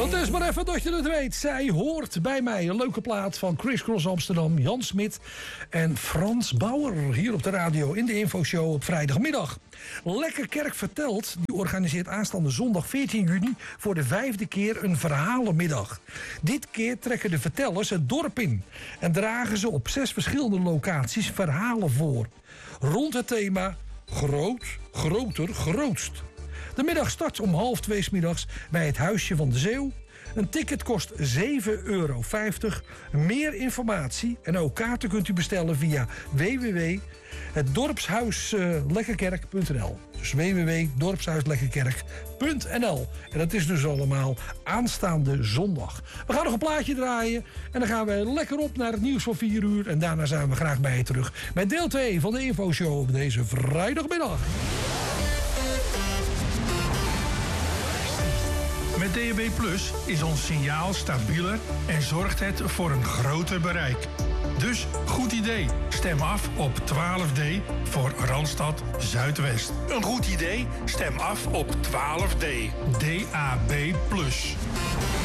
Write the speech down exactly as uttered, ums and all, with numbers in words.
Dat is maar even dat je het weet. Zij hoort bij mij. Een leuke plaat van Chris Cross Amsterdam, Jan Smit en Frans Bauer. Hier op de radio in de infoshow op vrijdagmiddag. Lekker Kerk Vertelt, die organiseert aanstaande zondag veertien juni... voor de vijfde keer een verhalenmiddag. Dit keer trekken de vertellers het dorp in... en dragen ze op zes verschillende locaties verhalen voor. Rond het thema Groot, Groter, Grootst. De middag start om half twee 's middags bij het Huisje van de Zeeuw. Een ticket kost zeven euro vijftig. Meer informatie en ook kaarten kunt u bestellen via w w w punt het dorpshuis lekkerkerk punt n l. Dus w w w punt dorpshuislekkerkerk punt n l. En dat is dus allemaal aanstaande zondag. We gaan nog een plaatje draaien en dan gaan we lekker op naar het nieuws van vier uur. En daarna zijn we graag bij je terug met deel twee van de infoshow op deze vrijdagmiddag. Met D A B Plus is ons signaal stabieler en zorgt het voor een groter bereik. Dus goed idee. Stem af op twaalf D voor Randstad Zuidwest. Een goed idee? Stem af op twaalf D. D A B Plus.